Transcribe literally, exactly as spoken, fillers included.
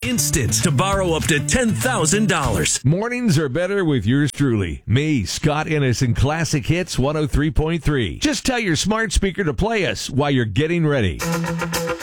instant to borrow up to ten thousand dollars. Mornings are better with yours truly. Me, Scott Innes, and Classic Hits one oh three point three. Just tell your smart speaker to play us while you're getting ready.